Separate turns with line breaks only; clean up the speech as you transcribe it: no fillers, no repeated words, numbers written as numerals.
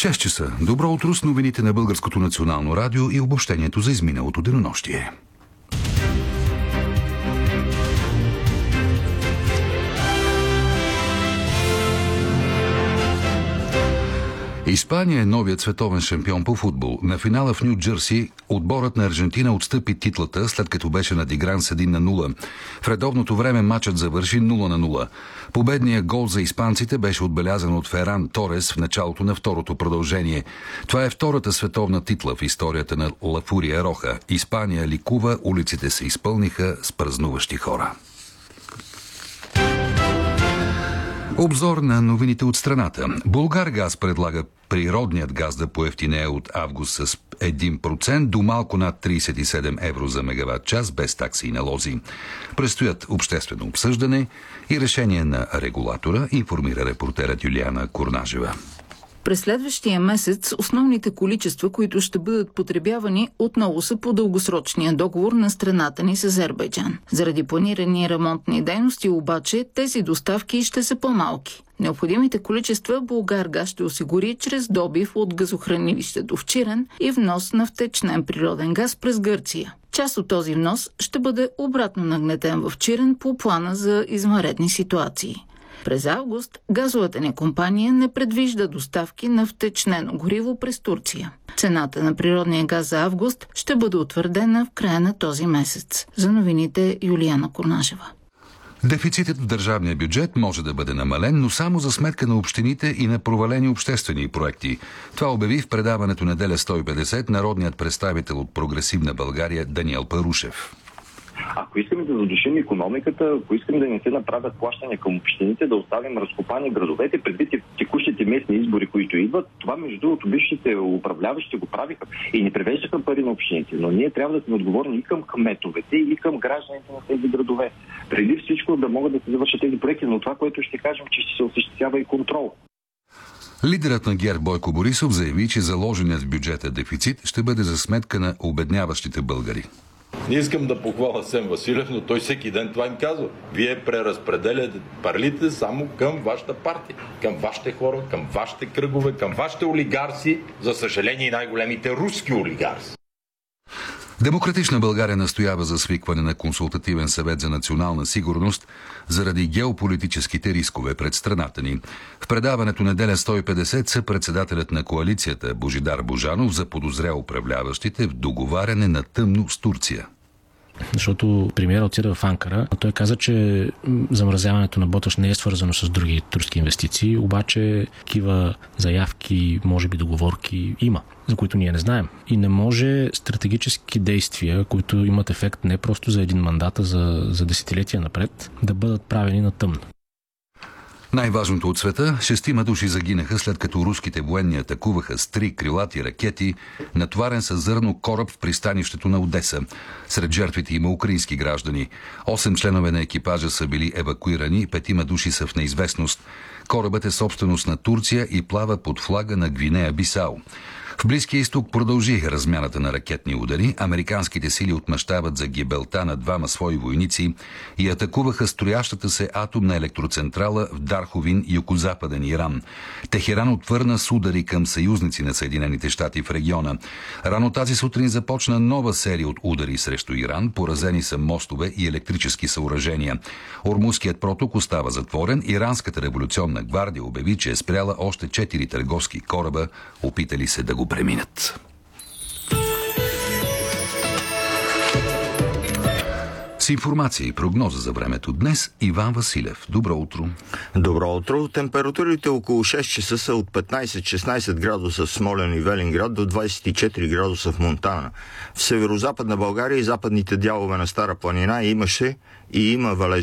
6 часа. Добро утро с новините на Българското национално радио и обобщението за изминалото денонощие. Испания е новият световен шампион по футбол. На финала в Ню Джерси отборът на Аржентина отстъпи титлата, след като беше надигран с 1-0. В редовното време матчът завърши 0-0. Победният гол за испанците беше отбелязан от Феран Торес в началото на второто продължение. Това е втората световна титла в историята на Ла Фурия Роха. Испания ликува, улиците се изпълниха с празнуващи хора. Обзор на новините от страната. Булгаргаз предлага природният газ да поевтинее от август с 1% до малко над 37 евро за мегаватт час без такси и налози. Предстоят обществено обсъждане и решение на регулатора, информира репортерът Юлиана Курнажева.
През следващия месец основните количества, които ще бъдат потребявани, отново са по дългосрочния договор на страната ни с Азербайджан. Заради планирани ремонтни дейности обаче тези доставки ще са по-малки. Необходимите количества Булгаргаз ще осигури чрез добив от газохранилището в Чирен и внос на втечнен природен газ през Гърция. Част от този внос ще бъде обратно нагнетен в Чирен по плана за извънредни ситуации. През август газовата ни компания не предвижда доставки на втечнено гориво през Турция. Цената на природния газ за август ще бъде утвърдена в края на този месец. За новините Юлиана Курнажева.
Дефицитът в държавния бюджет може да бъде намален, но само за сметка на общините и на провалени обществени проекти. Това обяви в предаването Неделя 150 народният представител от Прогресивна България Даниел Парушев.
Ако искаме да задушим икономиката, ако искаме да не се направят плащания към общините, да оставим разкопани градовете, предвид текущите местни избори, които идват, това между другото бившите управляващи го правиха и не превеждаха пари на общините. Но ние трябва да сме отговорни и към кметовете, и към гражданите на тези градове. Преди всичко да могат да се завършат тези проекти, но това, което ще кажем, че ще се осъществява и контрол.
Лидерът на ГЕРБ Бойко Борисов заяви, че заложеният в бюджета дефицит ще бъде за сметка на обедняващите българи.
Не искам да похваля Асен Василев, но той всеки ден това им казва. Вие преразпределяте парлите само към вашата партия, към вашите хора, към вашите кръгове, към вашите олигарси, за съжаление най-големите руски олигарси.
Демократична България настоява за свикване на консултативен съвет за национална сигурност заради геополитическите рискове пред страната ни. В предаването Неделя 150 съпредседателят на коалицията Божидар Божанов заподозря управляващите в договаряне на тъмно с Турция.
Защото премиерът отида в Анкара. Той каза, че замразяването на Боташ не е свързано с други турски инвестиции, обаче такива заявки, може би договорки има, за които ние не знаем. И не може стратегически действия, които имат ефект не просто за един мандат, а за десетилетия напред, да бъдат правени на тъмно.
Най-важното от света, 6 души загинаха след като руските военни атакуваха с 3 крилати ракети, натоварен с зърно кораб в пристанището на Одеса. Сред жертвите има украински граждани. 8 членове на екипажа са били евакуирани, 5 души са в неизвестност. Корабът е собственост на Турция и плава под флага на Гвинея Бисао. В Близкия изток продължи размяната на ракетни удари. Американските сили отмъщават за гибелта на 2 свои войници и атакуваха строящата се атомна електроцентрала в Дарховин, югозападен Иран. Техеран отвърна с удари към съюзници на Съединените щати в региона. Рано тази сутрин започна нова серия от удари срещу Иран. Поразени са мостове и електрически съоръжения. Ормузският проток остава затворен. Иранската революционна гвардия обяви, че е спряла още 4 търговски кораба, опитали се да го преминат. С информация и прогноза за времето днес Иван Василев. Добро утро.
Добро утро. Температурите около 6 часа са от 15-16 градуса в Смолян и Велинград до 24 градуса в Монтана. В северо-западна България и западните дялове на Стара планина имаше и има валежи